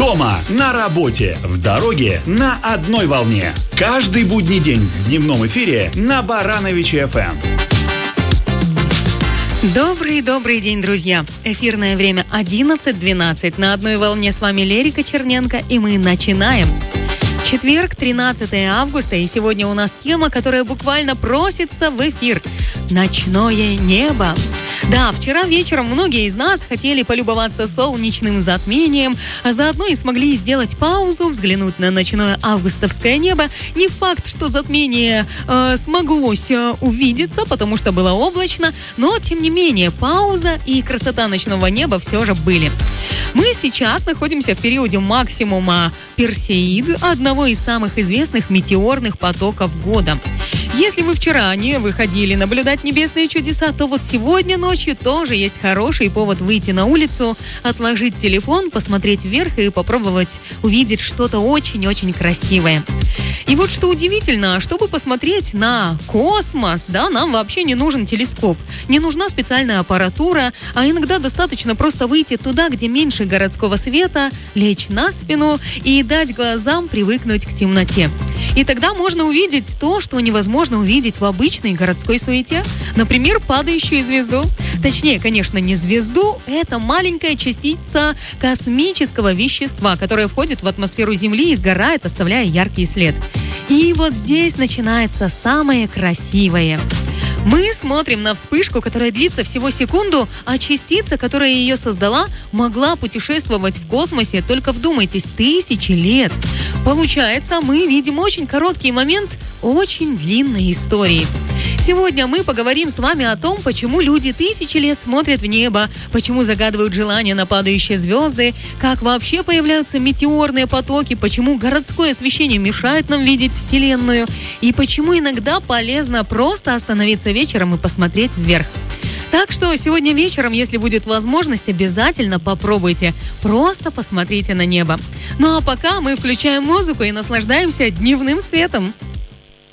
Дома, на работе, в дороге, на одной волне. Каждый будний день в дневном эфире на Барановиче ФМ. Добрый день, друзья. Эфирное время 11:12. На одной волне с вами Лерика Черненко, и мы начинаем. Четверг, 13 августа, и сегодня у нас тема, которая буквально просится в эфир. Ночное небо. Да, вчера вечером многие из нас хотели полюбоваться солнечным затмением, а заодно и смогли сделать паузу, взглянуть на ночное августовское небо. Не факт, что затмение смоглось увидеться, потому что было облачно, но, тем не менее, пауза и красота ночного неба все же были. Мы сейчас находимся в периоде максимума Персеид, одного из самых известных метеорных потоков года. Если вы вчера не выходили наблюдать небесные чудеса, то вот сегодня ночью тоже есть хороший повод выйти на улицу, отложить телефон, посмотреть вверх и попробовать увидеть что-то очень-очень красивое. И вот что удивительно, чтобы посмотреть на космос, да, нам вообще не нужен телескоп, не нужна специальная аппаратура, а иногда достаточно просто выйти туда, где меньше городского света, лечь на спину и дать глазам привыкнуть к темноте. И тогда можно увидеть то, что невозможно увидеть в обычной городской суете. Например, падающую звезду. Точнее, конечно, не звезду, это маленькая частица космического вещества, которая входит в атмосферу Земли и сгорает, оставляя яркий след. И вот здесь начинается самое красивое. Мы смотрим на вспышку, которая длится всего секунду, а частица, которая ее создала, могла путешествовать в космосе, только вдумайтесь, 1000 лет. Получается, мы видим очень короткий момент очень длинной истории. Сегодня мы поговорим с вами о том, почему люди 1000 лет смотрят в небо, почему загадывают желания на падающие звезды, как вообще появляются метеорные потоки, почему городское освещение мешает нам видеть Вселенную, и почему иногда полезно просто остановиться вечером и посмотреть вверх. Так что сегодня вечером, если будет возможность, обязательно попробуйте. Просто посмотрите на небо. Ну а пока мы включаем музыку и наслаждаемся дневным светом.